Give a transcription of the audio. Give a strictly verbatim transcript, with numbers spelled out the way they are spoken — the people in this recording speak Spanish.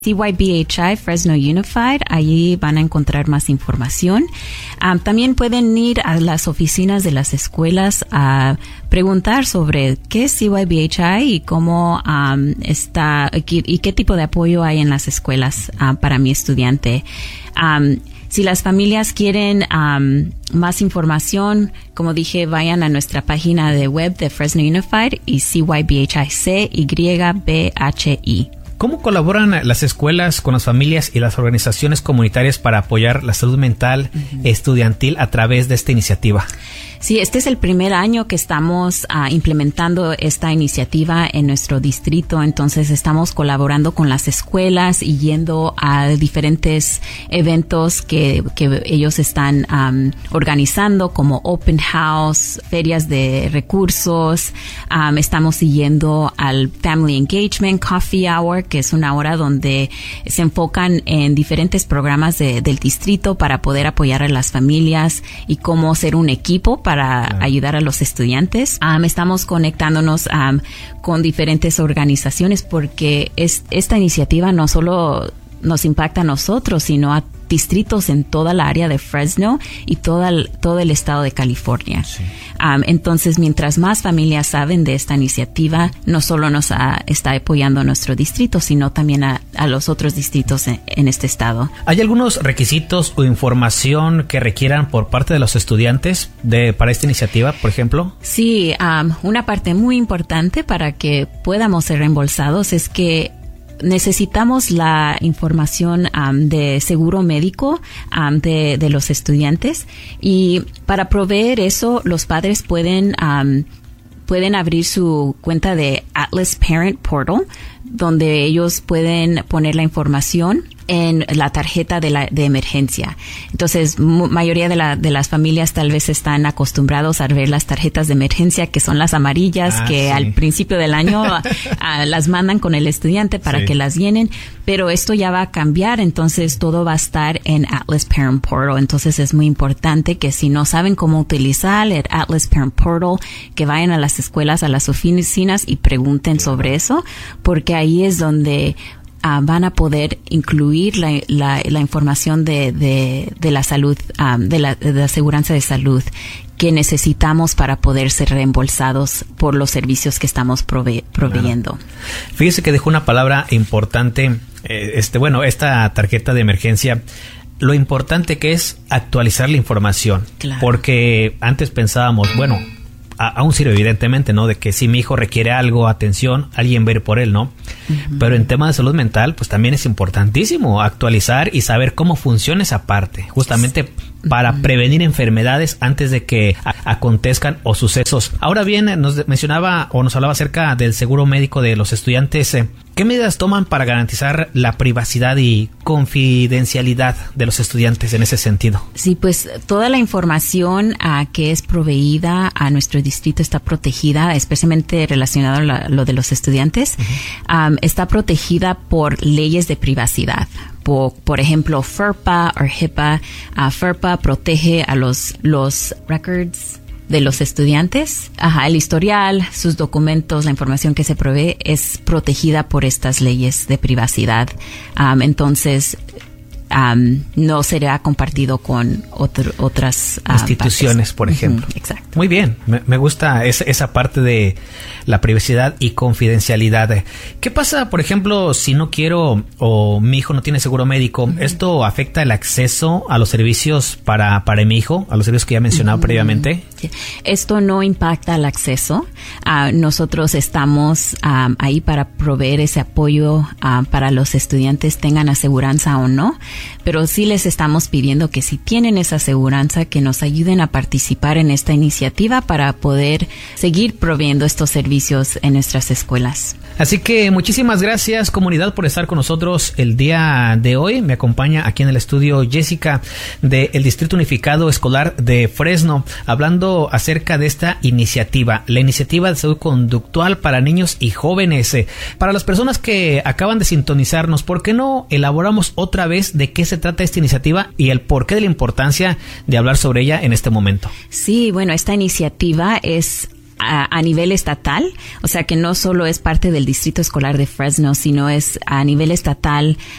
C Y B H I Fresno Unified, allí van a encontrar más información. Um, también pueden ir a las oficinas de las escuelas a preguntar sobre qué es C Y B H I y cómo um, está y qué tipo de apoyo hay en las escuelas uh, para mi estudiante. Um, Si las familias quieren um, más información, como dije, vayan a nuestra página de web de Fresno Unified y C Y B H I, C Y B H I. ¿Cómo colaboran las escuelas con las familias y las organizaciones comunitarias para apoyar la salud mental uh-huh. estudiantil a través de esta iniciativa? Sí, este es el primer año que estamos uh, implementando esta iniciativa en nuestro distrito, entonces estamos colaborando con las escuelas y yendo a diferentes eventos que, que ellos están um, organizando, como Open House, ferias de recursos. Um, estamos siguiendo al Family Engagement Coffee Hour, que es una hora donde se enfocan en diferentes programas de, del distrito para poder apoyar a las familias y cómo ser un equipo para para claro. ayudar a los estudiantes. Um, estamos conectándonos um, con diferentes organizaciones porque es, esta iniciativa no solo nos impacta a nosotros, sino a distritos en toda la área de Fresno y toda el, todo el estado de California. Sí. Um, entonces, mientras más familias saben de esta iniciativa, no solo nos ha, está apoyando a nuestro distrito, sino también a, a los otros distritos en, en este estado. ¿Hay algunos requisitos o información que requieran por parte de los estudiantes de, para esta iniciativa, por ejemplo? Sí, um, una parte muy importante para que podamos ser reembolsados es que necesitamos la información um, de seguro médico um, de, de los estudiantes, y para proveer eso los padres pueden um, pueden abrir su cuenta de Atlas Parent Portal, donde ellos pueden poner la información en la tarjeta de la de emergencia. Entonces, m- mayoría de la de las familias tal vez están acostumbrados a ver las tarjetas de emergencia, que son las amarillas, ah, que sí. al principio del año a, a, las mandan con el estudiante para sí. que las llenen, pero esto ya va a cambiar, entonces todo va a estar en Atlas Parent Portal. Entonces es muy importante que si no saben cómo utilizar el Atlas Parent Portal, que vayan a las escuelas, a las oficinas y pregunten claro. sobre eso, porque ahí es donde Uh, van a poder incluir la, la, la información de, de, de la salud, um, de, la, de la aseguranza de salud que necesitamos para poder ser reembolsados por los servicios que estamos prove- proveyendo. Claro. Fíjese que dejó una palabra importante, eh, este, bueno, esta tarjeta de emergencia. Lo importante que es actualizar la información, claro. porque antes pensábamos, bueno, aún sirve evidentemente, ¿no? De que si mi hijo requiere algo, atención, alguien va a ir por él, ¿no? Uh-huh. Pero en tema de salud mental, pues también es importantísimo actualizar y saber cómo funciona esa parte, justamente sí. para uh-huh. prevenir enfermedades antes de que a- acontezcan o sucesos. Ahora bien, nos mencionaba o nos hablaba acerca del seguro médico de los estudiantes. Eh, ¿Qué medidas toman para garantizar la privacidad y confidencialidad de los estudiantes en ese sentido? Sí, pues toda la información uh, que es proveída a nuestro distrito está protegida, especialmente relacionado a la, lo de los estudiantes. Uh-huh. Um, está protegida por leyes de privacidad. Por, por ejemplo, FERPA o HIPAA. Uh, FERPA protege a los, los records de los estudiantes. Ajá, el historial, sus documentos, la información que se provee es protegida por estas leyes de privacidad. Um, entonces, um, no será compartido con otro, otras uh, instituciones, partes. Por ejemplo. Uh-huh, exacto. Muy bien, me, me gusta esa, esa parte de la privacidad y confidencialidad. ¿Qué pasa, por ejemplo, si no quiero o mi hijo no tiene seguro médico? Uh-huh. ¿Esto afecta el acceso a los servicios para, para mi hijo, a los servicios que ya mencionaba uh-huh. previamente? Esto no impacta el acceso. Uh, nosotros estamos um, ahí para proveer ese apoyo uh, para los estudiantes, tengan aseguranza o no, pero sí les estamos pidiendo que si tienen esa aseguranza, que nos ayuden a participar en esta iniciativa para poder seguir proveyendo estos servicios en nuestras escuelas. Así que muchísimas gracias, comunidad, por estar con nosotros el día de hoy. Me acompaña aquí en el estudio Jessica del Distrito Unificado Escolar de Fresno, hablando acerca de esta iniciativa, la iniciativa de salud conductual para niños y jóvenes. Para las personas que acaban de sintonizarnos, ¿por qué no elaboramos otra vez de qué se trata esta iniciativa y el porqué de la importancia de hablar sobre ella en este momento? Sí, bueno, esta iniciativa es a, a nivel estatal, o sea que no solo es parte del Distrito Escolar de Fresno, sino es a nivel estatal